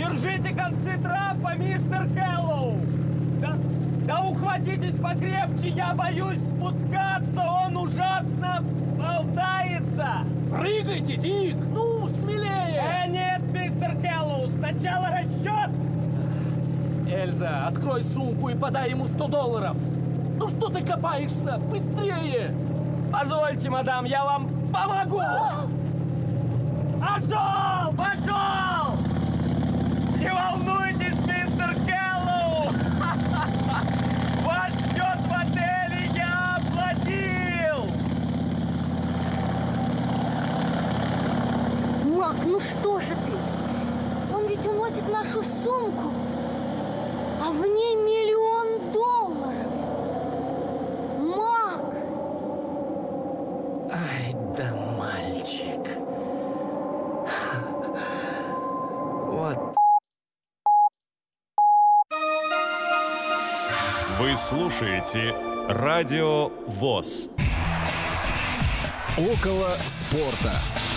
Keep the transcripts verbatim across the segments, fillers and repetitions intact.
Держите концы трапа, мистер Кэллоу! Да, да ухватитесь покрепче, я боюсь спускаться, он ужасно болтается! Прыгайте, Дик! Ну, смелее! Э, нет, мистер Кэллоу, сначала расчет! Эльза, открой сумку и подай ему сто долларов! Ну что ты копаешься? Быстрее! Позвольте, мадам, я вам помогу! Пошел! Пошел! Не волнуйтесь, мистер Кэллоу! Ваш счет в отеле я оплатил! Мак, ну что же ты? Он ведь уносит нашу сумку, а в ней миллион долларов. Мак! Ай да мальчик. Вот. Вы слушаете Радио ВОС. Около спорта.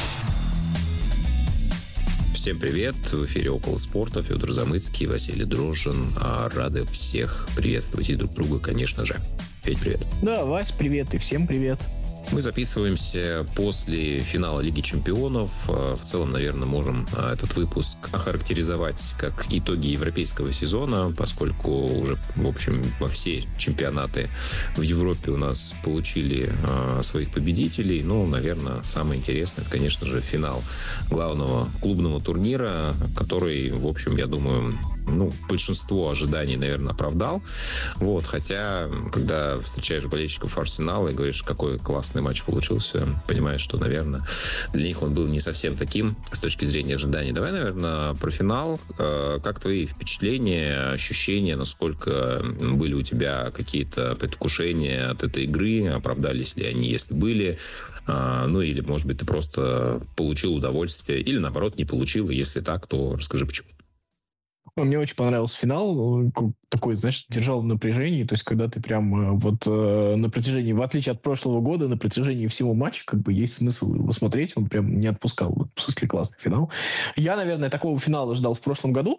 Всем привет! В эфире «Около спорта». Федор Замыцкий, Василий Дрожжин. Рады всех приветствовать и друг друга, конечно же. Федь, привет. Да, Вась, привет и всем привет. Мы записываемся после финала Лиги Чемпионов. В целом, наверное, можем этот выпуск охарактеризовать как итоги европейского сезона, поскольку уже, в общем, во все чемпионаты в Европе у нас получили своих победителей. Ну, наверное, самое интересное, это, конечно же, финал главного клубного турнира, который, в общем, я думаю, ну, большинство ожиданий, наверное, оправдал. Вот, хотя, когда встречаешь болельщиков Арсенала и говоришь, какой классный матч получился, понимаешь, что, наверное, для них он был не совсем таким с точки зрения ожиданий. Давай, наверное, про финал. Как твои впечатления, ощущения, насколько были у тебя какие-то предвкушения от этой игры, оправдались ли они, если были? Ну, или, может быть, ты просто получил удовольствие, или, наоборот, не получил, и если так, то расскажи, почему. Мне очень понравился финал, такой, знаешь, держал в напряжении, то есть когда ты прям вот на протяжении, в отличие от прошлого года, на протяжении всего матча, как бы есть смысл его смотреть, он прям не отпускал, вот, в смысле, классный финал. Я, наверное, такого финала ждал в прошлом году.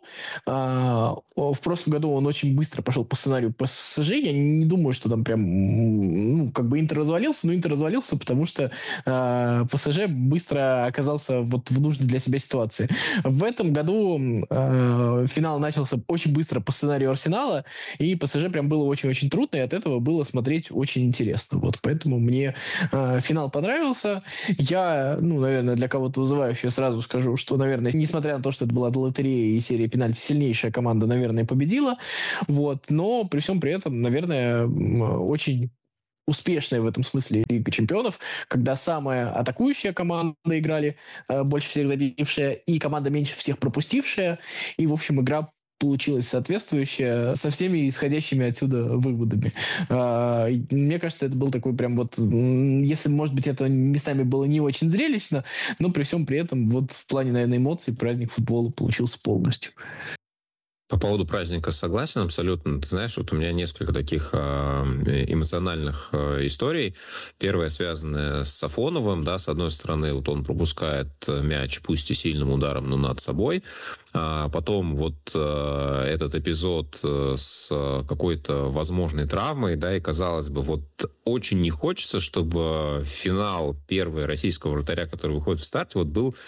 В прошлом году он очень быстро пошел по сценарию ПСЖ, я не думаю, что там прям, ну, как бы Интер развалился, но Интер развалился, потому что ПСЖ быстро оказался вот в нужной для себя ситуации. В этом году финал начался очень быстро по сценарию Арсенала, и ПСЖ прям было очень-очень трудно, и от этого было смотреть очень интересно. Вот, поэтому мне э, финал понравился. Я, ну, наверное, для кого-то вызывающе сразу скажу, что, наверное, несмотря на то, что это была лотерея и серия пенальти, сильнейшая команда, наверное, победила. Вот, но при всем при этом, наверное, очень успешная в этом смысле Лига Чемпионов, когда самая атакующая команда играли, э, больше всех забившая, и команда меньше всех пропустившая. И, в общем, игра получилась соответствующая со всеми исходящими отсюда выводами. Э, мне кажется, это был такой прям вот... Если, может быть, это местами было не очень зрелищно, но при всем при этом вот в плане, наверное, эмоций праздник футбола получился полностью. По поводу праздника согласен абсолютно. Ты знаешь, вот у меня несколько таких эмоциональных историй. Первая связанная с Сафоновым. Да, с одной стороны, вот он пропускает мяч, пусть и сильным ударом, но над собой. А потом вот этот эпизод с какой-то возможной травмой, да, и казалось бы, вот очень не хочется, чтобы финал первого российского вратаря, который выходит в старте, вот был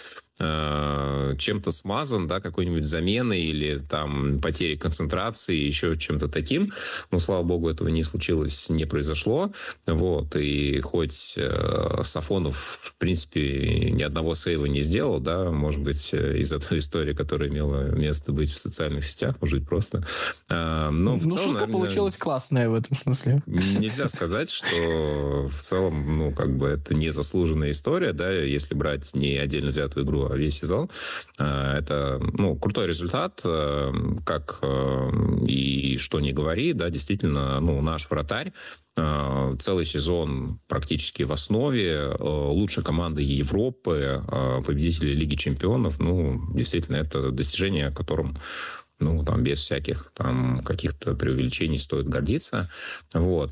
чем-то смазан, да, какой-нибудь заменой или там потерей концентрации, еще чем-то таким. Но, слава богу, этого не случилось, не произошло. Вот. И хоть э, Сафонов, в принципе, ни одного сейва не сделал, да, может быть, из-за той истории, которая имела место быть в социальных сетях, может быть, просто. А, но в ну, целом, шутка наверное, получилась классная в этом смысле. Нельзя сказать, что в целом, ну, как бы это незаслуженная история, да, если брать не отдельно взятую игру, а весь сезон. Это, ну, крутой результат, как и что ни говори, да, действительно, ну, наш вратарь целый сезон практически в основе, лучшей команды Европы, победители Лиги Чемпионов, ну, действительно, это достижение, о котором, ну, там, без всяких там каких-то преувеличений стоит гордиться. Вот.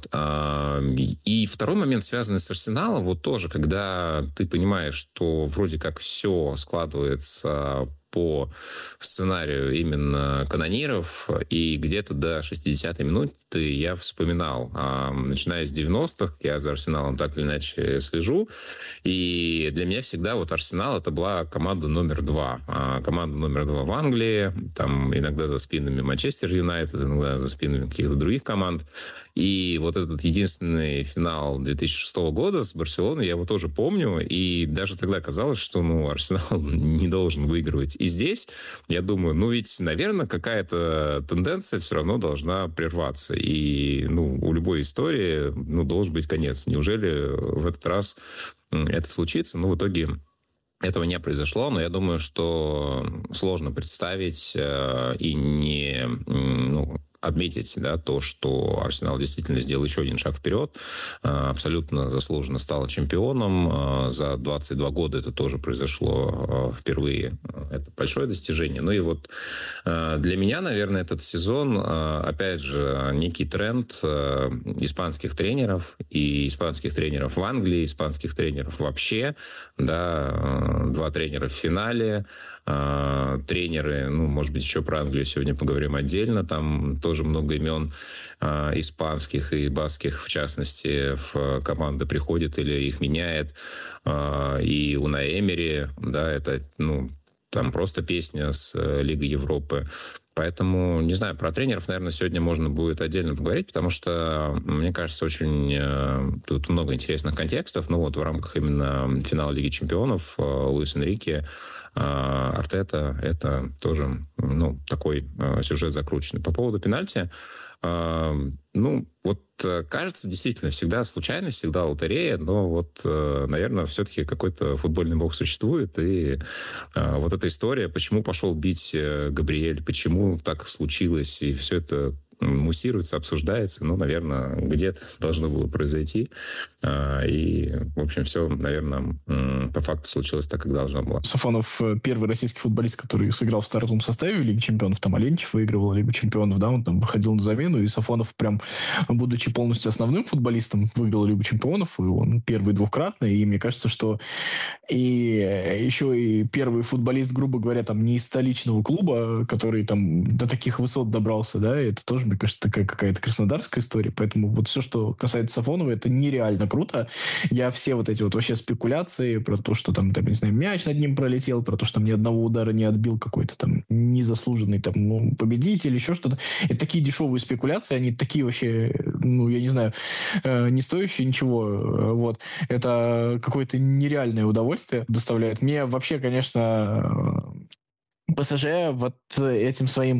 И второй момент, связанный с Арсеналом, вот тоже, когда ты понимаешь, что вроде как все складывается по сценарию именно канониров, и где-то до шестидесятой минуты я вспоминал. Начиная с девяностых, я за Арсеналом так или иначе слежу, и для меня всегда вот Арсенал — это была команда номер два. Команда номер два в Англии, там иногда за спинами Манчестер Юнайтед, иногда за спинами каких-то других команд. И вот этот единственный финал две тысячи шестого года с Барселоной, я его тоже помню, и даже тогда казалось, что, ну, Арсенал не должен выигрывать. И здесь, я думаю, ну, ведь, наверное, какая-то тенденция все равно должна прерваться. И, ну, у любой истории, ну, должен быть конец. Неужели в этот раз это случится? Ну, в итоге этого не произошло, но я думаю, что сложно представить э, и не... Ну, отметить, да, то, что Арсенал действительно сделал еще один шаг вперед, абсолютно заслуженно стал чемпионом. За двадцать два года это тоже произошло впервые. Это большое достижение. Ну и вот для меня, наверное, этот сезон, опять же, некий тренд испанских тренеров и испанских тренеров в Англии, испанских тренеров вообще, да, два тренера в финале, тренеры, ну, может быть, еще про Англию сегодня поговорим отдельно, там тоже много имен э, испанских и баских, в частности, в команды приходит или их меняет. Э, и Унай Эмери, да, это, ну, там просто песня с э, Лигой Европы. Поэтому, не знаю, про тренеров, наверное, сегодня можно будет отдельно поговорить, потому что, мне кажется, очень э, тут много интересных контекстов. Ну вот в рамках именно финала Лиги Чемпионов э, Луис Энрике, Артета — это тоже, ну, такой э, сюжет закрученный. По поводу пенальти, э, ну, вот кажется, действительно, всегда случайность, всегда лотерея, но вот, э, наверное, все-таки какой-то футбольный бог существует, и э, вот эта история, почему пошел бить Габриэль, почему так случилось, и все это муссируется, обсуждается, ну, наверное, где-то должно было произойти. И, в общем, все, наверное, по факту случилось так, как должно было. Сафонов первый российский футболист, который сыграл в стартовом составе в Лиге Чемпионов. Там Аленчев выигрывал Лигу Чемпионов, да, он там выходил на замену, и Сафонов прям, будучи полностью основным футболистом, выиграл Лигу Чемпионов, и он первый двукратный, и мне кажется, что и еще и первый футболист, грубо говоря, там не из столичного клуба, который там до таких высот добрался, да, это тоже, мне кажется, такая какая-то краснодарская история, поэтому вот все, что касается Сафонова, это нереально круто. Я все вот эти вот вообще спекуляции про то, что там, там, не знаю, мяч над ним пролетел, про то, что там ни одного удара не отбил какой-то там незаслуженный там, ну, победитель, еще что-то. Это такие дешевые спекуляции, они такие вообще, ну, я не знаю, э, не стоящие ничего. Вот. Это какое-то нереальное удовольствие доставляет. Мне вообще, конечно, ПСЖ вот этим своим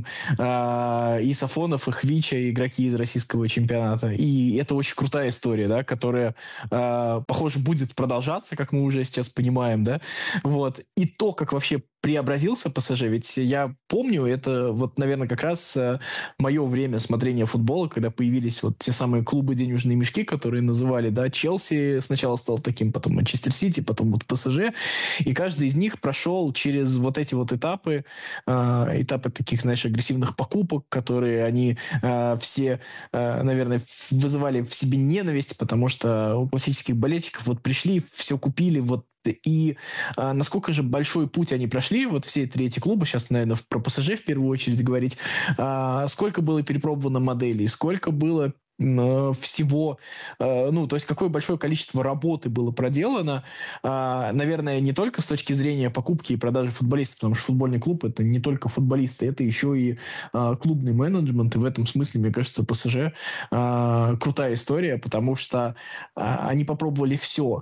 э, и Сафонов, и Хвича, игроки из российского чемпионата. И это очень крутая история, да, которая, э, похоже, будет продолжаться, как мы уже сейчас понимаем, да. Вот. И то, как вообще преобразился ПСЖ, ведь я помню, это вот, наверное, как раз э, мое время смотрения футбола, когда появились вот те самые клубы «Денежные мешки», которые называли, да, Челси сначала стал таким, потом Манчестер Сити, потом вот ПСЖ, и каждый из них прошел через вот эти вот этапы, э, этапы таких, знаешь, агрессивных покупок, которые они э, все, э, наверное, вызывали в себе ненависть, потому что у классических болельщиков вот пришли, все купили, вот. И а, насколько же большой путь они прошли, вот все три эти клуба, сейчас, наверное, про ПСЖ в первую очередь говорить, а, сколько было перепробовано моделей, сколько было а, всего, а, ну, то есть какое большое количество работы было проделано, а, наверное, не только с точки зрения покупки и продажи футболистов, потому что футбольный клуб — это не только футболисты, это еще и а, клубный менеджмент, и в этом смысле, мне кажется, ПСЖ а, крутая история, потому что а, они попробовали все.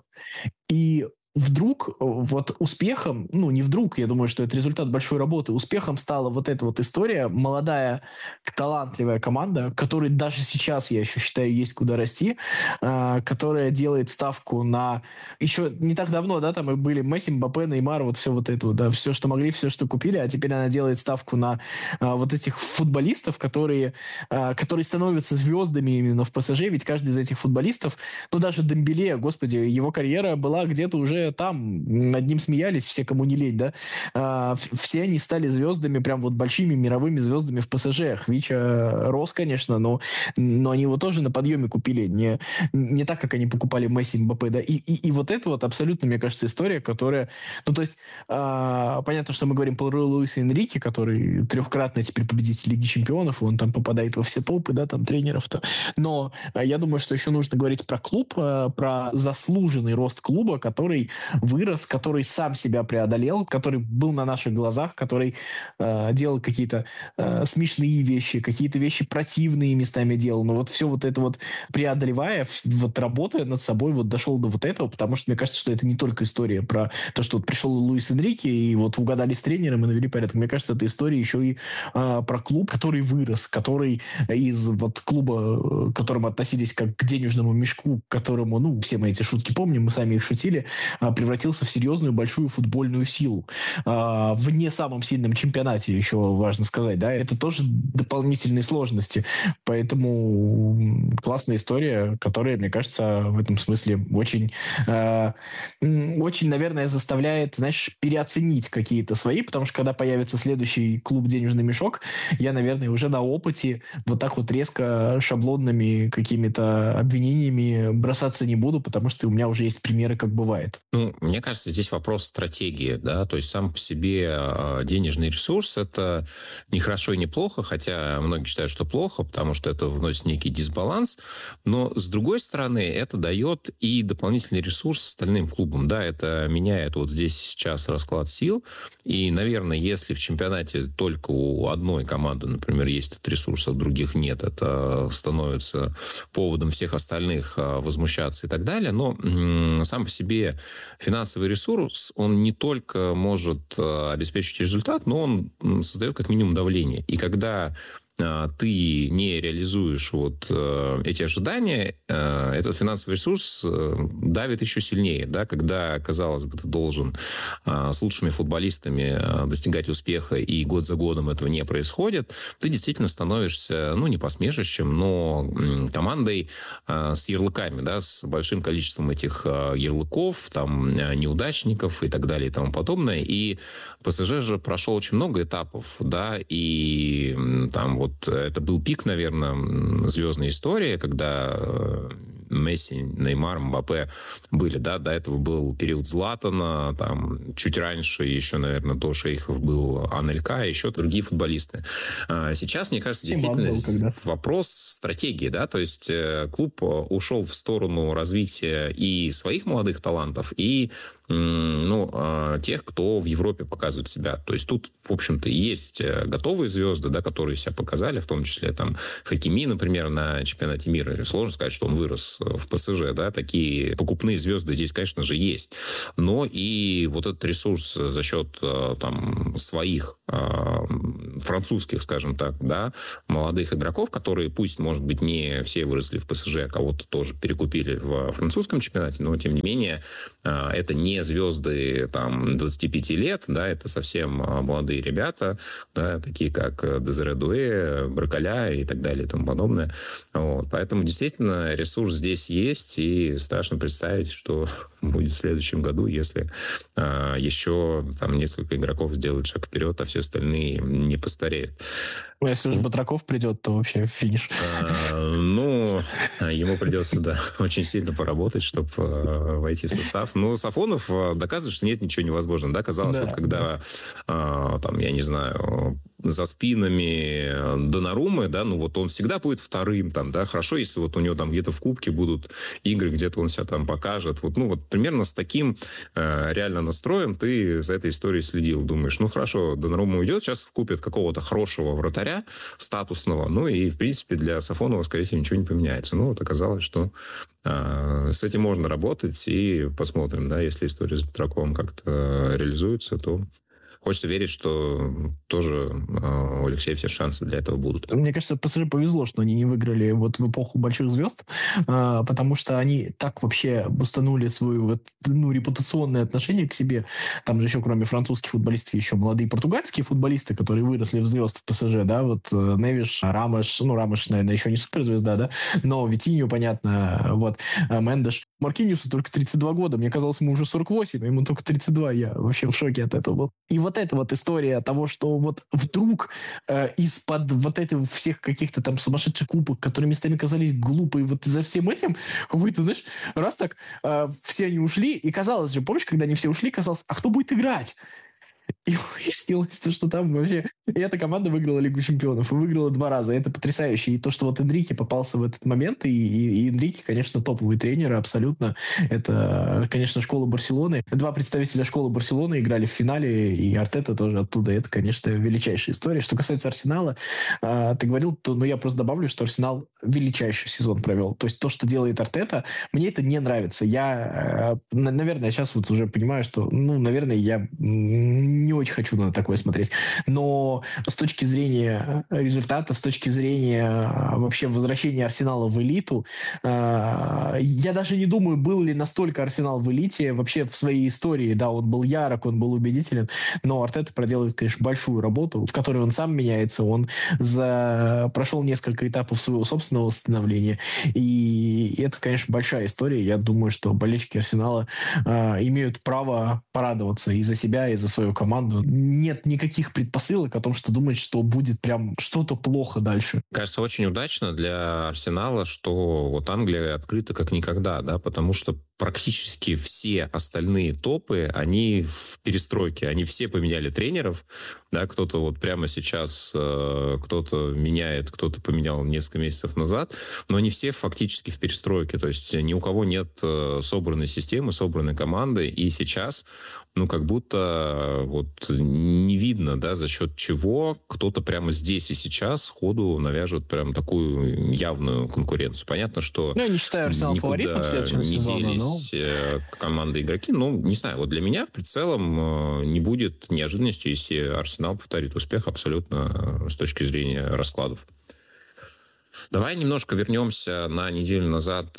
И вдруг вот успехом, ну не вдруг, я думаю, что это результат большой работы, успехом стала вот эта вот история, молодая, талантливая команда, которой даже сейчас, я еще считаю, есть куда расти, э, которая делает ставку на... Еще не так давно, да, там и были Месси, Мбаппе, Неймар, вот все вот это, да, все, что могли, все, что купили, а теперь она делает ставку на э, вот этих футболистов, которые, э, которые становятся звездами именно в ПСЖ, ведь каждый из этих футболистов, ну даже Дембеле, господи, его карьера была где-то уже уже там над ним смеялись, все, кому не лень, да, а, все они стали звездами, прям вот большими мировыми звездами в ПСЖ. Хвича рос, конечно, но, но они его тоже на подъеме купили, не, не так, как они покупали Месси, Мбаппе, да, и, и, и вот это вот абсолютно, мне кажется, история, которая, ну, то есть, а, понятно, что мы говорим про Луиса Энрике, который трехкратный теперь победитель Лиги Чемпионов, и он там попадает во все топы, да, там, тренеров-то, но а, я думаю, что еще нужно говорить про клуб, а, про заслуженный рост клуба, который вырос, который сам себя преодолел, который был на наших глазах, который э, делал какие-то э, смешные вещи, какие-то вещи противные местами делал, но вот все вот это вот преодолевая, вот работая над собой, вот дошел до вот этого, потому что мне кажется, что это не только история про то, что вот пришел Луис Энрике и вот угадали с тренером и навели порядок. Мне кажется, это история еще и э, про клуб, который вырос, который из вот клуба, к которому относились как к денежному мешку, к которому, ну, все мы эти шутки помним, мы сами их шутили, э, превратился в серьезную большую футбольную силу. Э, в не самом сильном чемпионате, еще важно сказать, да, это тоже дополнительные сложности. Поэтому классная история, которая, мне кажется, в этом смысле очень, э, очень, наверное, заставляет, знаешь, переоценить какие-то свои, потому что когда появится следующий клуб «Денежный мешок», я, наверное, уже на опыте вот так вот резко шаблонными какими-то обвинениями бросаться не буду, потому что у меня уже есть примеры, как бывает. Ну, мне кажется, здесь вопрос стратегии, да, то есть сам по себе денежный ресурс – это не хорошо и не плохо, хотя многие считают, что плохо, потому что это вносит некий дисбаланс, но, с другой стороны, это дает и дополнительный ресурс остальным клубам, да, это меняет вот здесь сейчас расклад сил, и, наверное, если в чемпионате только у одной команды, например, есть этот ресурс, а у других нет, это становится поводом всех остальных возмущаться и так далее, но м- сам по себе финансовый ресурс, он не только может обеспечить результат, но он создает как минимум давление. И когда ты не реализуешь вот э, эти ожидания, э, этот финансовый ресурс э, давит еще сильнее, да, когда, казалось бы, ты должен э, с лучшими футболистами э, достигать успеха, и год за годом этого не происходит, ты действительно становишься, ну, не посмешищем, но э, командой э, с ярлыками, да, с большим количеством этих э, ярлыков, там, э, неудачников и так далее и тому подобное. И ПСЖ же прошел очень много этапов, да, и э, там вот это был пик, наверное, звездной истории, когда Месси, Неймар, Мбаппе были, да, до этого был период Златана, там, чуть раньше еще, наверное, до Шейхов был Анелька, еще другие футболисты. Сейчас, мне кажется, действительно был, вопрос стратегии, да, то есть клуб ушел в сторону развития и своих молодых талантов, и ну, тех, кто в Европе показывает себя. То есть тут, в общем-то, есть готовые звезды, да, которые себя показали, в том числе там Хакими, например, на чемпионате мира. Сложно сказать, что он вырос в ПСЖ, да, такие покупные звезды здесь, конечно же, есть. Но и вот этот ресурс за счет там своих французских, скажем так, да, молодых игроков, которые, пусть, может быть, не все выросли в ПСЖ, а кого-то тоже перекупили в французском чемпионате, но, тем не менее, это не звезды там двадцати пяти лет, да, это совсем молодые ребята, да, такие как Дезире Дуэ, Браколя и так далее и тому подобное. Вот. Поэтому действительно ресурс здесь есть, и страшно представить, что будет в следующем году, если а, еще там несколько игроков сделают шаг вперед, а все остальные не постареют. Ну, если уж Батраков придет, то вообще финиш. А, ну, ему придется, да, очень сильно поработать, чтобы а, войти в состав. Но Сафонов а, доказывает, что нет ничего невозможного. Да, казалось, да, вот когда, а, там, я не знаю, за спинами Доннаруммы, да, ну вот он всегда будет вторым, там, да, хорошо, если вот у него там где-то в кубке будут игры, где-то он себя там покажет. Вот, ну, вот примерно с таким э, реально настроем ты за этой историей следил. Думаешь, ну, хорошо, Доннарумма уйдет, сейчас купят какого-то хорошего вратаря, статусного, ну, и, в принципе, для Сафонова, скорее всего, ничего не поменяется. Ну, вот оказалось, что э, с этим можно работать, и посмотрим, да, если история с Батраковым как-то реализуется, то хочется верить, что тоже э, у Алексея все шансы для этого будут. Мне кажется, ПСЖ повезло, что они не выиграли вот в эпоху больших звезд, э, потому что они так вообще бустанули свое вот, ну, репутационное отношение к себе. Там же еще, кроме французских футболистов, еще молодые португальские футболисты, которые выросли в звезд в ПСЖ, да, вот э, Невиш, Рамош, ну, Рамош, наверное, еще не суперзвезда, да, но Витиньо, понятно, вот, э, Мендеш. Маркиниусу только тридцать два года. Мне казалось, ему уже сорок восемь, а ему только тридцать два. Я вообще в шоке от этого был. И вот эта вот история того, что вот вдруг э, из-под вот этих всех каких-то там сумасшедших кубок, которые местами казались глупые, вот за всем этим, какой-то, знаешь, раз так э, все они ушли, и казалось же, помнишь, когда они все ушли, казалось, а кто будет играть? И выяснилось, что там вообще... И эта команда выиграла Лигу чемпионов. И выиграла два раза. Это потрясающе. И то, что вот Энрике попался в этот момент, и, и, и Энрике, конечно, топовый тренер, абсолютно. Это, конечно, школа Барселоны. Два представителя школы Барселоны играли в финале, и Артета тоже оттуда. Это, конечно, величайшая история. Что касается Арсенала, э, ты говорил, то, ну, я просто добавлю, что Арсенал величайший сезон провел. То есть то, что делает Артета, мне это не нравится. Я, э, наверное, сейчас вот уже понимаю, что, ну, наверное, я не очень хочу на такое смотреть. Но с точки зрения результата, с точки зрения вообще возвращения Арсенала в элиту, я даже не думаю, был ли настолько Арсенал в элите вообще в своей истории. Да, он был ярок, он был убедителен, но Артета проделывает, конечно, большую работу, в которой он сам меняется. Он за... прошел несколько этапов своего собственного восстановления. И это, конечно, большая история. Я думаю, что болельщики Арсенала э, имеют право порадоваться и за себя, и за свою команду. Нет никаких предпосылок о том, что думать, что будет прям что-то плохо дальше. Кажется, очень удачно для Арсенала, что вот Англия открыта как никогда, да, потому что практически все остальные топы, они в перестройке, они все поменяли тренеров, да, кто-то вот прямо сейчас, э, кто-то меняет, кто-то поменял несколько месяцев назад, но они все фактически в перестройке, то есть ни у кого нет э, собранной системы, собранной команды, и сейчас, ну, как будто вот не видно, да, за счет чего кто-то прямо здесь и сейчас сходу навяжет прям такую явную конкуренцию. Понятно, что ну, я не считаю Арсенал фаворитом следующего не сезона, делись но... команды игроки. Ну, не знаю, вот для меня в целом не будет неожиданностью, если Арсенал повторит успех абсолютно с точки зрения раскладов. Давай немножко вернемся на неделю назад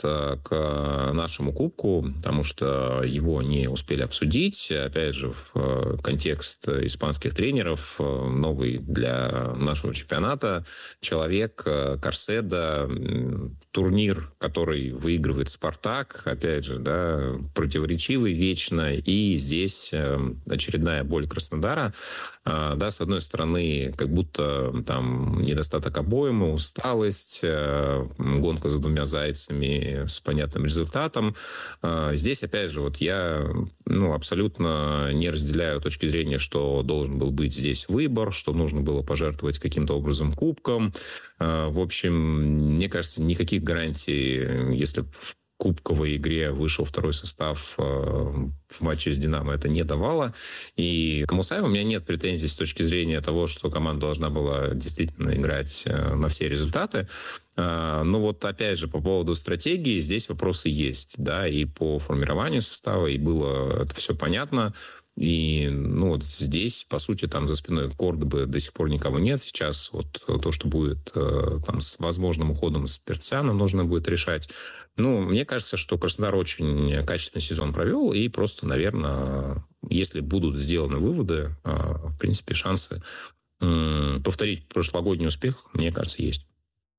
к нашему кубку, потому что его не успели обсудить. Опять же, в контекст испанских тренеров, новый для нашего чемпионата человек Карседо, турнир, который выигрывает «Спартак», опять же, да, противоречивый вечно, и здесь очередная боль Краснодара. Да, с одной стороны, как будто там недостаток обоймы, усталость, гонка за двумя зайцами с понятным результатом. Здесь, опять же, вот я ну, абсолютно не разделяю точки зрения, что должен был быть здесь выбор, что нужно было пожертвовать каким-то образом кубком. В общем, мне кажется, никаких гарантий, если в кубковой игре вышел второй состав в матче с «Динамо», это не давало. И к Мусаеву у меня нет претензий с точки зрения того, что команда должна была действительно играть на все результаты. Но вот опять же по поводу стратегии здесь вопросы есть. Да, и по формированию состава, и было это все понятно. И ну, вот здесь, по сути, там за спиной Кордобы до сих пор никого нет. Сейчас вот то, что будет там, с возможным уходом с Перцяна, нужно будет решать. Ну, мне кажется, что Краснодар очень качественный сезон провел, и просто, наверное, если будут сделаны выводы, в принципе, шансы повторить прошлогодний успех, мне кажется, есть.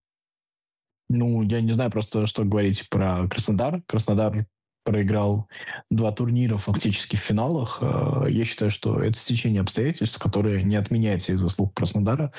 Ну, я не знаю просто, что говорить про Краснодар. Краснодар проиграл два турнира фактически в финалах. Я считаю, что это стечение обстоятельств, которое не отменяется из заслуг Краснодара.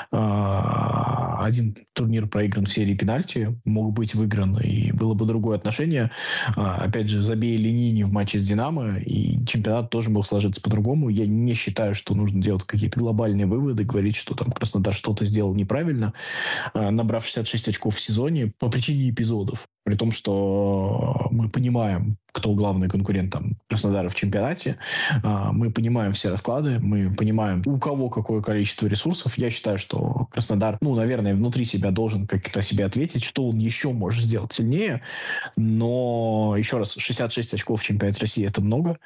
Один турнир проигран в серии пенальти, мог быть выигран, и было бы другое отношение. Опять же, забей Ленини в матче с «Динамо», и чемпионат тоже мог сложиться по-другому. Я не считаю, что нужно делать какие-то глобальные выводы, говорить, что там Краснодар что-то сделал неправильно, набрав шестьдесят шесть очков в сезоне по причине эпизодов. При том, что мы понимаем, кто главный конкурент там, Краснодара в чемпионате. Мы понимаем все расклады, мы понимаем, у кого какое количество ресурсов. Я считаю, что Краснодар, ну, наверное, внутри себя должен как-то себе ответить, что он еще может сделать сильнее. Но, еще раз, шестьдесят шесть очков в чемпионате России – это много.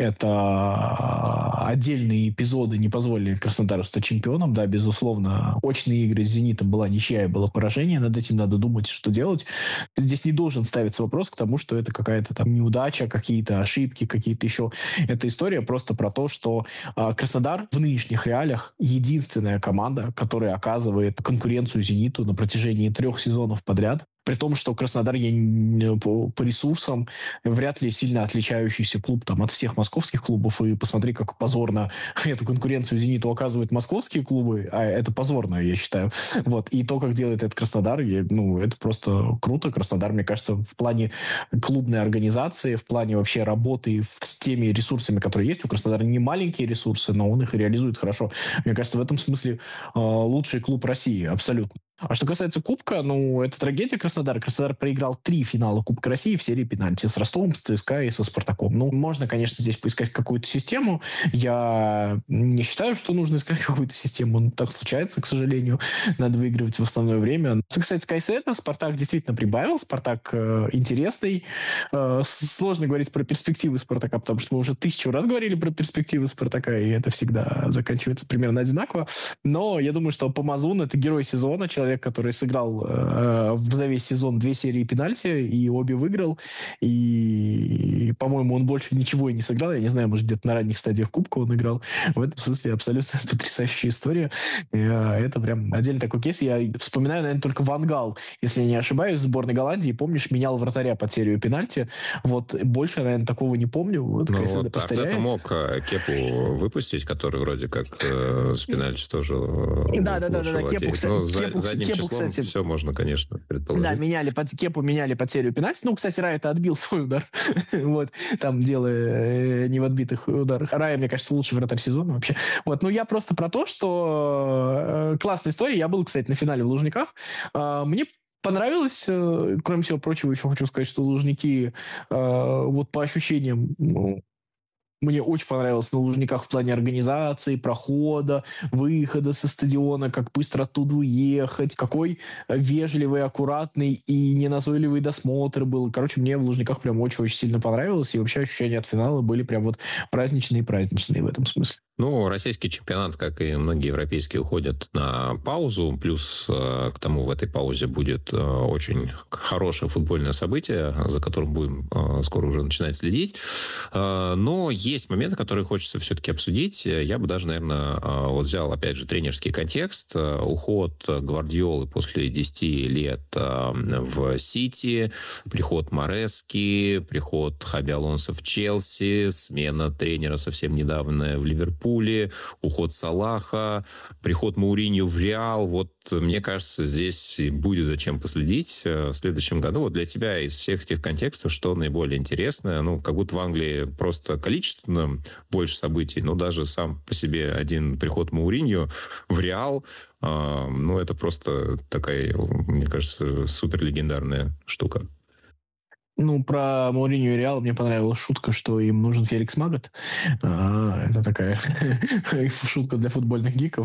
Это отдельные эпизоды не позволили Краснодару стать чемпионом. Да, безусловно, очные игры с «Зенитом» была ничья и было поражение. Над этим надо думать, что делать. Здесь не должен ставиться вопрос к тому, что это какая-то там неудача, какие-то ошибки, какие-то еще. Эта история просто про то, что э, Краснодар в нынешних реалиях единственная команда, которая оказывает конкуренцию «Зениту» на протяжении трех сезонов подряд. При том, что Краснодар я, по, по ресурсам вряд ли сильно отличающийся клуб там, от всех московских клубов. И посмотри, как позорно эту конкуренцию «Зениту» оказывают московские клубы. А это позорно, я считаю. Вот. И то, как делает этот Краснодар, я, ну, это просто круто. Краснодар, мне кажется, в плане клубной организации, в плане вообще работы с теми ресурсами, которые есть. У Краснодара не маленькие ресурсы, но он их реализует хорошо. Мне кажется, в этом смысле лучший клуб России. Абсолютно. А что касается Кубка, ну, это трагедия Краснодара. Краснодар проиграл три финала Кубка России в серии пенальти. С Ростовом, с ЦСКА и со Спартаком. Ну, можно, конечно, здесь поискать какую-то систему. Я не считаю, что нужно искать какую-то систему. Ну, так случается, к сожалению. Надо выигрывать в основное время. Что касается Кайсета, Спартак действительно прибавил. Спартак э, интересный. Э, сложно говорить про перспективы Спартака, потому что мы уже тысячу раз говорили про перспективы Спартака, и это всегда заканчивается примерно одинаково. Но я думаю, что Помазун — это герой сезона, человек, который сыграл э, за весь сезон две серии пенальти и обе выиграл. И, по-моему, он больше ничего и не сыграл. Я не знаю, может, где-то на ранних стадиях Кубка он играл. В этом смысле абсолютно потрясающая история. И, э, это прям отдельный такой кейс. Я вспоминаю, наверное, только Ван Гал, если я не ошибаюсь, в сборной Голландии, помнишь, менял вратаря под серию пенальти. Вот больше, наверное, такого не помню. Вот, ну вот Артета мог Кепу выпустить, который вроде как э, с пенальти тоже да, да, да, да, Кепу, ну, за, Кепу, задним Кепу, числом кстати, все можно, конечно, предположить. Да, меняли под Кепу, меняли под серию пенальти. Ну, кстати, Рай-то отбил свой удар. Вот, там дело э, не в отбитых ударах. Рай, мне кажется, лучший вратарь сезона вообще. Вот, ну, я просто про то, что э, классная история. Я был, кстати, на финале в Лужниках. Э, мне понравилось, э, кроме всего прочего, еще хочу сказать, что Лужники, э, вот по ощущениям, ну, мне очень понравилось на Лужниках в плане организации, прохода, выхода со стадиона, как быстро оттуда уехать, какой вежливый, аккуратный и неназойливый досмотр был. Короче, мне в Лужниках прям очень-очень сильно понравилось, и вообще ощущения от финала были прям вот праздничные-праздничные в этом смысле. Ну, российский чемпионат, как и многие европейские, уходят на паузу. Плюс э, к тому в этой паузе будет э, очень хорошее футбольное событие, за которым будем э, скоро уже начинать следить. Э, но есть моменты, которые хочется все-таки обсудить. Я бы даже, наверное, э, вот взял, опять же, тренерский контекст. Э, уход Гвардиолы после десяти лет э, в Сити, приход Морески, приход Хаби Алонсо в Челси, смена тренера совсем недавно в Ливерпуле, уход Салаха, приход Мауриньо в Реал. Вот, мне кажется, здесь будет зачем последить в следующем году. Вот для тебя из всех этих контекстов что наиболее интересное? Ну, как будто в Англии просто количественно больше событий, но даже сам по себе один приход Мауриньо в Реал, э, ну, это просто такая, мне кажется, суперлегендарная штука. Ну, про Мауриньо и Реал мне понравилась шутка, что им нужен Феликс Магат. А, это такая шутка для футбольных гиков.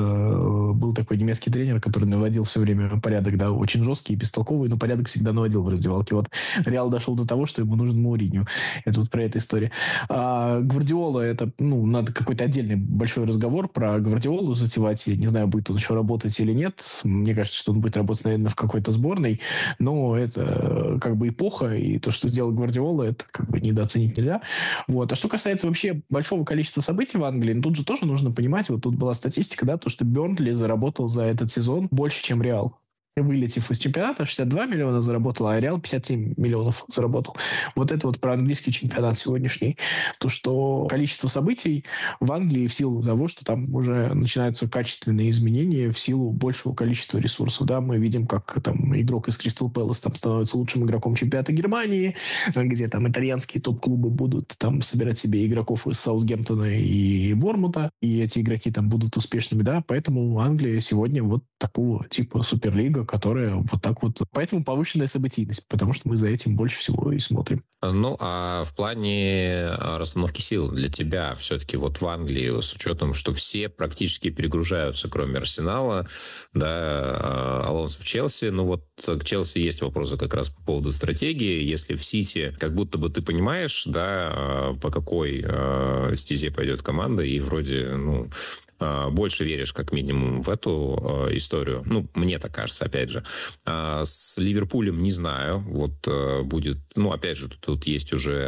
Был такой немецкий тренер, который наводил все время порядок, да, очень жесткий и бестолковый, но порядок всегда наводил в раздевалке. Вот Реал дошел до того, что ему нужен Мауриньо. Это вот про эту историю. А Гвардиола, это, ну, надо какой-то отдельный большой разговор про Гвардиолу затевать. Я не знаю, будет он еще работать или нет. Мне кажется, что он будет работать, наверное, в какой-то сборной. Но это как бы эпоха, и то, что сделал Гвардиола, это как бы недооценить нельзя. Вот. А что касается вообще большого количества событий в Англии, ну, тут же тоже нужно понимать, вот тут была статистика, да, то, что Бернли заработал за этот сезон больше, чем Реал. Вылетев из чемпионата, шестьдесят два миллиона заработал, а Реал пятьдесят семь миллионов заработал. Вот это вот про английский чемпионат сегодняшний. То, что количество событий в Англии в силу того, что там уже начинаются качественные изменения в силу большего количества ресурсов. Да, мы видим, как там игрок из Кристал Пэлас там становится лучшим игроком чемпионата Германии, где там итальянские топ-клубы будут там собирать себе игроков из Саутгемптона и Бормута, и эти игроки там будут успешными, да, поэтому Англия сегодня вот такого типа суперлига, которая вот так вот... Поэтому повышенная событийность, потому что мы за этим больше всего и смотрим. Ну, а в плане расстановки сил для тебя все-таки вот в Англии, с учетом, что все практически перегружаются, кроме Арсенала, да, Алонсо в Челси, ну вот к Челси есть вопросы как раз по поводу стратегии. Если в Сити, как будто бы ты понимаешь, да, по какой стезе пойдет команда, и вроде, ну... больше веришь, как минимум, в эту э, историю. Ну, мне так кажется, опять же. А с Ливерпулем не знаю. Вот э, будет... Ну, опять же, тут, тут есть уже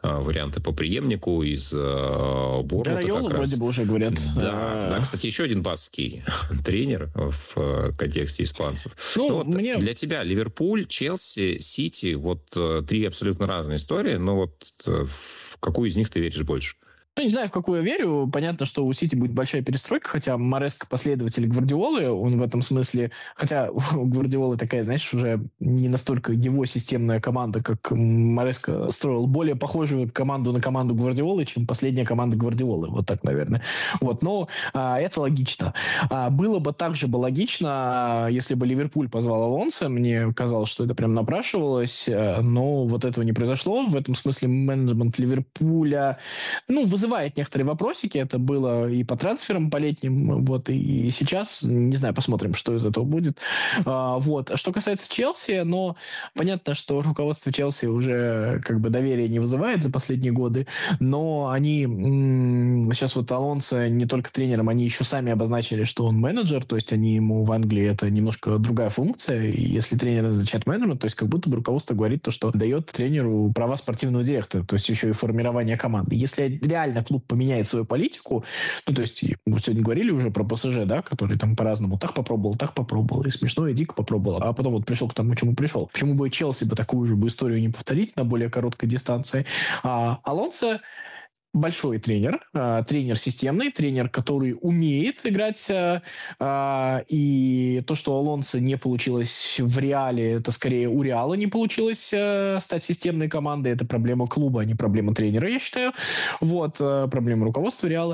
варианты по преемнику из Борнмута. Гарайолу вроде бы уже говорят. Да, да, кстати, еще один баскский тренер в контексте испанцев. Ну, ну, вот мне... Для тебя Ливерпуль, Челси, Сити, вот три абсолютно разные истории, но вот в какую из них ты веришь больше? Ну, не знаю, в какую я верю. Понятно, что у Сити будет большая перестройка, хотя Мореско последователь Гвардиолы, он в этом смысле... Хотя у Гвардиолы такая, знаешь, уже не настолько его системная команда, как Мореско строил более похожую команду на команду Гвардиолы, чем последняя команда Гвардиолы. Вот так, наверное. Вот, но а, это логично. А, было бы также бы логично, если бы Ливерпуль позвал Алонсо. Мне казалось, что это прям напрашивалось, но вот этого не произошло. В этом смысле менеджмент Ливерпуля, ну, вызывает некоторые вопросики. Это было и по трансферам по летним, вот, и сейчас. Не знаю, посмотрим, что из этого будет. А, вот. Что касается Челси, но понятно, что руководство Челси уже как бы доверия не вызывает за последние годы, но они м- сейчас вот Алонсо не только тренером, они еще сами обозначили, что он менеджер, то есть они ему в Англии это немножко другая функция, и если тренер назначает менеджера, то есть как будто бы руководство говорит то, что дает тренеру права спортивного директора, то есть еще и формирование команды. Если реально клуб поменяет свою политику, ну, то есть мы сегодня говорили уже про ПСЖ, да, который там по-разному так попробовал, так попробовал, и смешно, и дико попробовал, а потом вот пришел к тому, к чему пришел. Почему бы Челси бы такую же бы историю не повторить на более короткой дистанции? А Алонсо большой тренер, э, тренер системный, тренер, который умеет играть, э, э, и то, что у Алонсо не получилось в Реале, это скорее у Реала не получилось э, стать системной командой, это проблема клуба, а не проблема тренера, я считаю. Вот, э, проблема руководства Реала.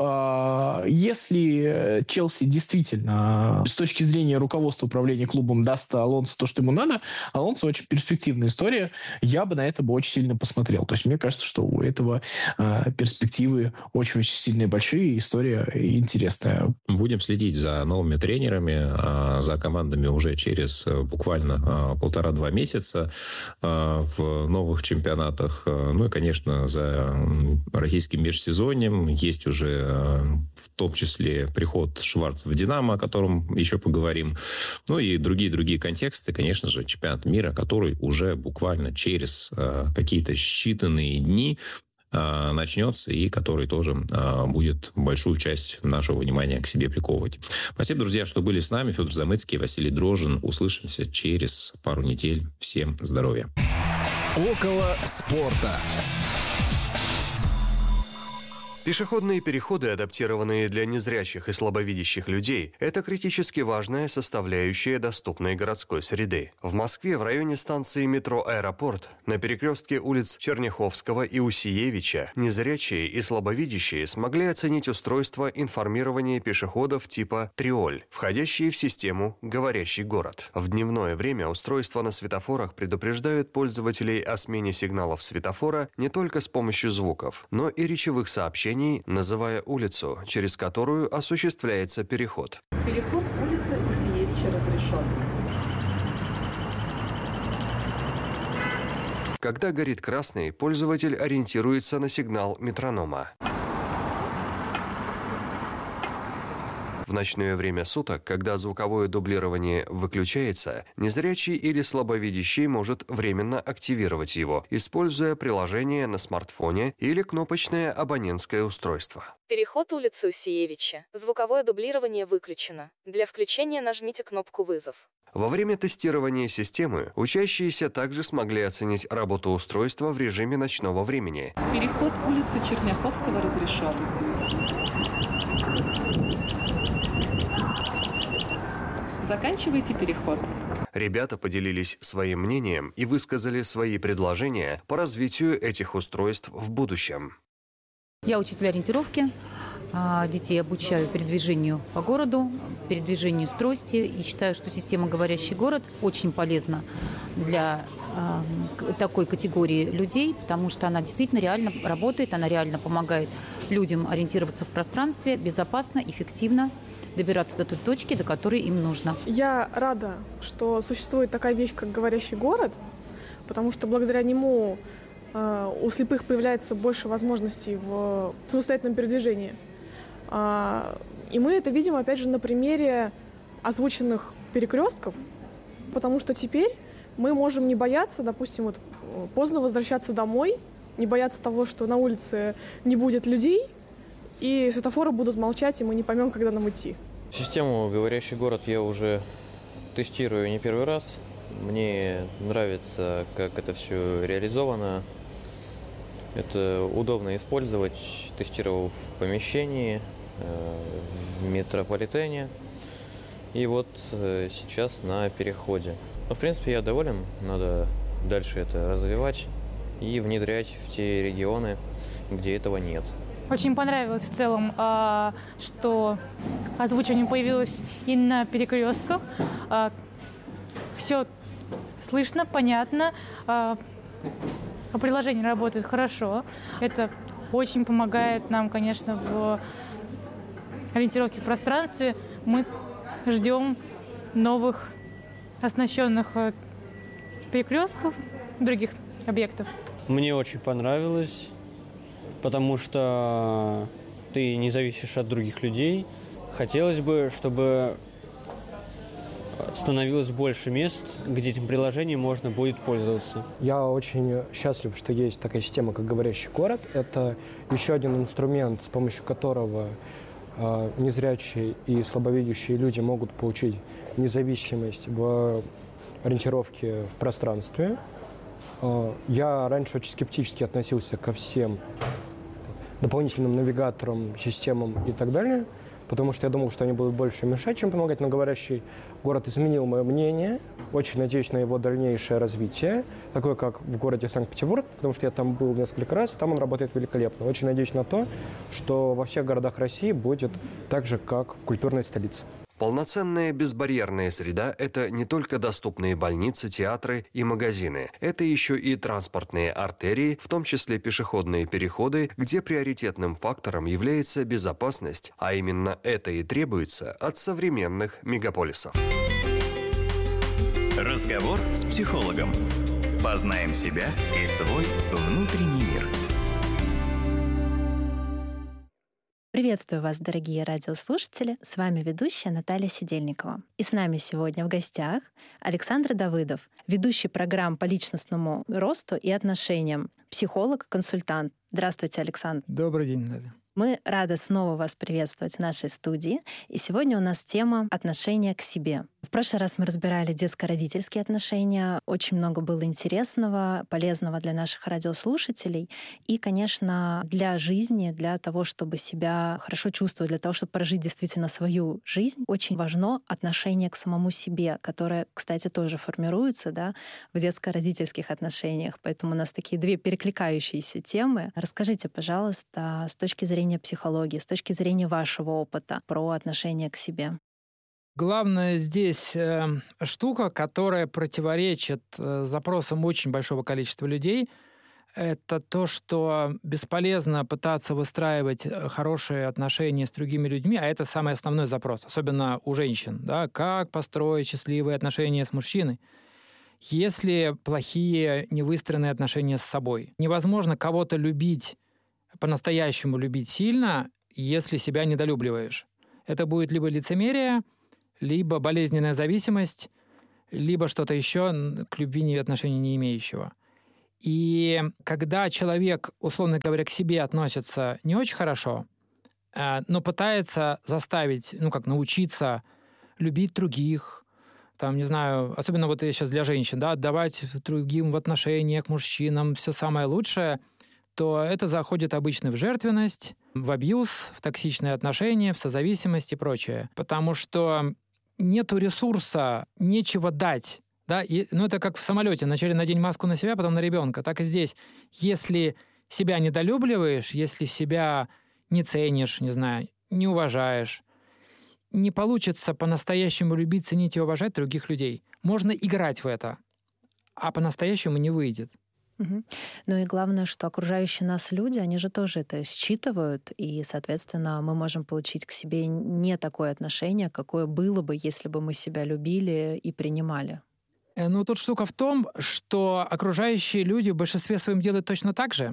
Э, если Челси действительно с точки зрения руководства управления клубом даст Алонсо то, что ему надо, Алонсо очень перспективная история, я бы на это бы очень сильно посмотрел. То есть мне кажется, что у этого э, перспективы очень-очень сильные, большие, история интересная. Будем следить за новыми тренерами, за командами уже через буквально полтора-два месяца в новых чемпионатах. Ну и, конечно, за российским межсезоньем есть уже в том числе приход Шварца в «Динамо», о котором еще поговорим. Ну и другие-другие контексты, конечно же, чемпионат мира, который уже буквально через какие-то считанные дни начнется, и который тоже а, будет большую часть нашего внимания к себе приковывать. Спасибо, друзья, что были с нами. Федор Замыцкий, Василий Дрожжин. Услышимся через пару недель. Всем здоровья. Около спорта. Пешеходные переходы, адаптированные для незрячих и слабовидящих людей, это критически важная составляющая доступной городской среды. В Москве в районе станции метро «Аэропорт» на перекрестке улиц Черняховского и Усиевича незрячие и слабовидящие смогли оценить устройство информирования пешеходов типа «Триоль», входящие в систему «Говорящий город». В дневное время устройства на светофорах предупреждают пользователей о смене сигналов светофора не только с помощью звуков, но и речевых сообщений, называя улицу, через которую осуществляется переход. Переход улицы Усиевича разрешен. Когда горит красный, пользователь ориентируется на сигнал метронома. В ночное время суток, когда звуковое дублирование выключается, незрячий или слабовидящий может временно активировать его, используя приложение на смартфоне или кнопочное абонентское устройство. Переход улицы Усиевича. Звуковое дублирование выключено. Для включения нажмите кнопку «Вызов». Во время тестирования системы учащиеся также смогли оценить работу устройства в режиме ночного времени. Переход улицы Черняховского разрешен. Заканчивайте переход. Ребята поделились своим мнением и высказали свои предложения по развитию этих устройств в будущем. Я учитель ориентировки. Детей обучаю передвижению по городу, передвижению с трости. И считаю, что система «Говорящий город» очень полезна для э, такой категории людей, потому что она действительно реально работает, она реально помогает людям ориентироваться в пространстве безопасно, эффективно, добираться до той точки, до которой им нужно. Я рада, что существует такая вещь, как «Говорящий город», потому что благодаря нему э, у слепых появляется больше возможностей в самостоятельном передвижении. И мы это видим, опять же, на примере озвученных перекрестков, потому что теперь мы можем не бояться, допустим, вот, поздно возвращаться домой, не бояться того, что на улице не будет людей, и светофоры будут молчать, и мы не поймем, когда нам идти. Систему «Говорящий город» я уже тестирую не первый раз. Мне нравится, как это все реализовано. Это удобно использовать. Тестировал в помещении, в метрополитене. И вот сейчас на переходе. Но, в принципе, я доволен. Надо дальше это развивать и внедрять в те регионы, где этого нет. Очень понравилось в целом, что озвучивание появилось и на перекрестках. Все слышно, понятно. Приложение работает хорошо. Это очень помогает нам, конечно, в ориентировке в пространстве. Мы ждем новых оснащенных перекрестков, других объектов. Мне очень понравилось, потому что ты не зависишь от других людей. Хотелось бы, чтобы становилось больше мест, где этим приложением можно будет пользоваться. Я очень счастлив, что есть такая система, как «Говорящий город». Это еще один инструмент, с помощью которого э, незрячие и слабовидящие люди могут получить независимость в ориентировке в пространстве. Э, я раньше очень скептически относился ко всем дополнительным навигаторам, системам и так далее, потому что я думал, что они будут больше мешать, чем помогать, но «Говорящий город» изменил мое мнение. Очень надеюсь на его дальнейшее развитие, такое как в городе Санкт-Петербург, потому что я там был несколько раз, там он работает великолепно. Очень надеюсь на то, что во всех городах России будет так же, как в культурной столице. Полноценная безбарьерная среда – это не только доступные больницы, театры и магазины. Это еще и транспортные артерии, в том числе пешеходные переходы, где приоритетным фактором является безопасность, а именно это и требуется от современных мегаполисов. Разговор с психологом. Познаем себя и свой внутренний мир. Приветствую вас, дорогие радиослушатели. С вами ведущая Наталья Сидельникова. И с нами сегодня в гостях Александр Давыдов, ведущий программ по личностному росту и отношениям, психолог, консультант. Здравствуйте, Александр. Добрый день, Наталья. Мы рады снова вас приветствовать в нашей студии. И сегодня у нас тема «Отношения к себе». В прошлый раз мы разбирали детско-родительские отношения. Очень много было интересного, полезного для наших радиослушателей. И, конечно, для жизни, для того, чтобы себя хорошо чувствовать, для того, чтобы прожить действительно свою жизнь, очень важно отношение к самому себе, которое, кстати, тоже формируется, да, в детско-родительских отношениях. Поэтому у нас такие две перекликающиеся темы. Расскажите, пожалуйста, с точки зрения психологии, с точки зрения вашего опыта про отношение к себе. Главное здесь э, штука, которая противоречит э, запросам очень большого количества людей, это то, что бесполезно пытаться выстраивать хорошие отношения с другими людьми, а это самый основной запрос, особенно у женщин. Да? Как построить счастливые отношения с мужчиной, если плохие, невыстроенные отношения с собой? Невозможно кого-то любить, по-настоящему любить сильно, если себя недолюбливаешь. Это будет либо лицемерие, либо болезненная зависимость, либо что-то еще к любви и отношений не имеющего. И когда человек, условно говоря, к себе относится не очень хорошо, но пытается заставить, ну как, научиться любить других, там, не знаю, особенно вот сейчас для женщин, да, отдавать другим в отношениях, мужчинам все самое лучшее, то это заходит обычно в жертвенность, в абьюз, в токсичные отношения, в созависимость и прочее. Потому что нету ресурса, нечего дать. Да? И, ну, это как в самолете. Вначале надень маску на себя, потом на ребенка. Так и здесь. Если себя недолюбливаешь, если себя не ценишь, не знаю, не уважаешь, не получится по-настоящему любить, ценить и уважать других людей. Можно играть в это, а по-настоящему не выйдет. Угу. Ну и главное, что окружающие нас люди, они же тоже это считывают, и, соответственно, мы можем получить к себе не такое отношение, какое было бы, если бы мы себя любили и принимали. Ну, тут штука в том, что окружающие люди в большинстве своем делают точно так же,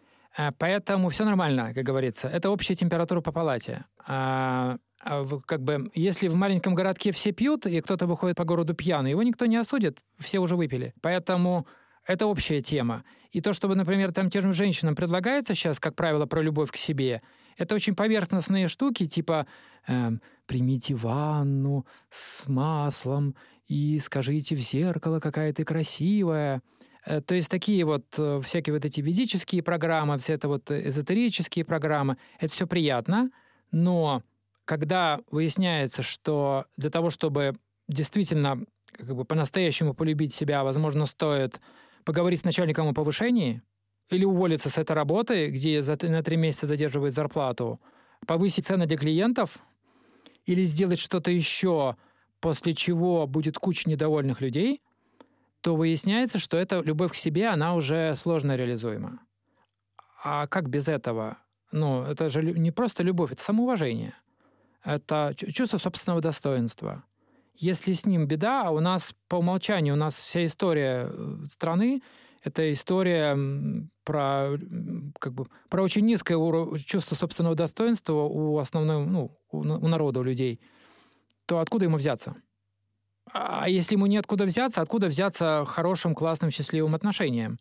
поэтому все нормально, как говорится. Это общая температура по палате. А, а, как бы, если в маленьком городке все пьют, и кто-то выходит по городу пьяный, его никто не осудит, все уже выпили. Поэтому это общая тема. И то, что, например, там тем же женщинам предлагается сейчас, как правило, про любовь к себе, это очень поверхностные штуки, типа э, «примите ванну с маслом и скажите в зеркало, какая ты красивая». Э, то есть такие вот э, всякие вот эти ведические программы, все это вот эзотерические программы. Это все приятно, но когда выясняется, что для того, чтобы действительно как бы по-настоящему полюбить себя, возможно, стоит поговорить с начальником о повышении или уволиться с этой работы, где за, на три месяца задерживает зарплату, повысить цены для клиентов или сделать что-то еще, после чего будет куча недовольных людей, то выясняется, что эта любовь к себе, она уже сложно реализуема. А как без этого? Ну, это же не просто любовь, это самоуважение. Это чувство собственного достоинства. Если с ним беда, а у нас по умолчанию, у нас вся история страны — это история про, как бы, про очень низкое чувство собственного достоинства у основного, ну, у народа, у людей, то откуда ему взяться? А если ему неоткуда взяться, откуда взяться хорошим, классным, счастливым отношениям?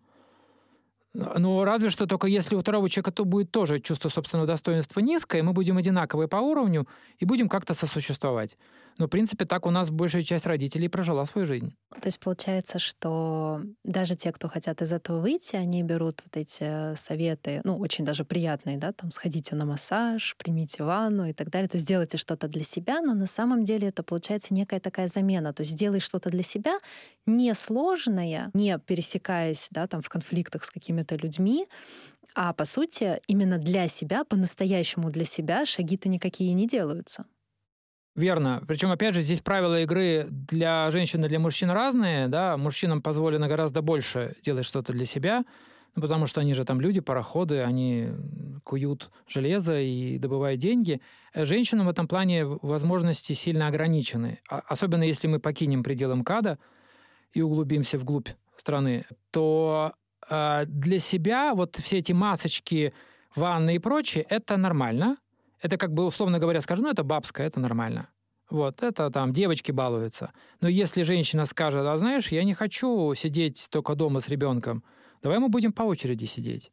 Ну, разве что только если у второго человека то будет тоже чувство собственного достоинства низкое, мы будем одинаковые по уровню и будем как-то сосуществовать. Но, в принципе, так у нас большая часть родителей прожила свою жизнь. То есть получается, что даже те, кто хотят из этого выйти, они берут вот эти советы, ну, очень даже приятные, да, там, сходите на массаж, примите ванну и так далее, то есть сделайте что-то для себя, но на самом деле это получается некая такая замена, то есть сделай что-то для себя, несложное, не пересекаясь, да, там, в конфликтах с какими-то людьми, а, по сути, именно для себя, по-настоящему для себя шаги-то никакие не делаются. Верно. Причем, опять же, здесь правила игры для женщин и для мужчин разные. Да? Мужчинам позволено гораздо больше делать что-то для себя, ну, потому что они же там люди, пароходы, они куют железо и добывают деньги. Женщинам в этом плане возможности сильно ограничены. Особенно если мы покинем пределы МКАДа и углубимся вглубь страны, то э, для себя вот все эти масочки, ванны и прочее — это нормально. Это, как бы, условно говоря, скажу, ну, это бабское, это нормально. Вот, это там девочки балуются. Но если женщина скажет, а знаешь, я не хочу сидеть только дома с ребенком, давай мы будем по очереди сидеть.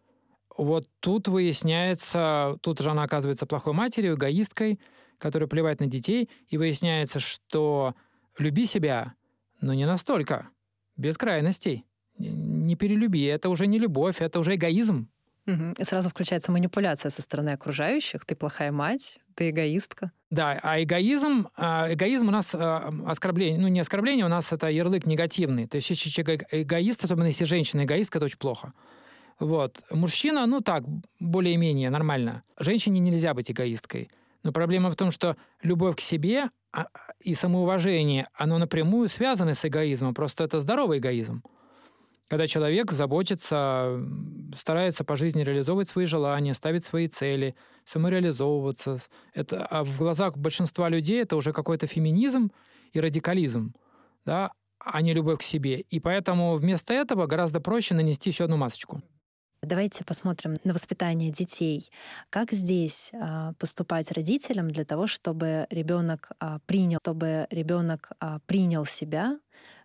Вот тут выясняется, тут же она оказывается плохой матерью, эгоисткой, которая плевает на детей, и выясняется, что люби себя, но не настолько, без крайностей. Не перелюби, это уже не любовь, это уже эгоизм. Угу. И сразу включается манипуляция со стороны окружающих. Ты плохая мать, ты эгоистка. Да, а эгоизм, эгоизм у нас оскорбление, ну не оскорбление, у нас это ярлык негативный. То есть если человек эгоист, особенно если женщина эгоистка, это очень плохо. Вот. Мужчина, ну так, более-менее нормально. Женщине нельзя быть эгоисткой. Но проблема в том, что любовь к себе и самоуважение, оно напрямую связано с эгоизмом. Просто это здоровый эгоизм. Когда человек заботится, старается по жизни реализовывать свои желания, ставить свои цели, самореализовываться. Это, а в глазах большинства людей это уже какой-то феминизм и радикализм, да, а не любовь к себе. И поэтому вместо этого гораздо проще нанести еще одну масочку. Давайте посмотрим на воспитание детей. Как здесь а, поступать родителям для того, чтобы ребенок а, принял, чтобы ребенок а, принял себя,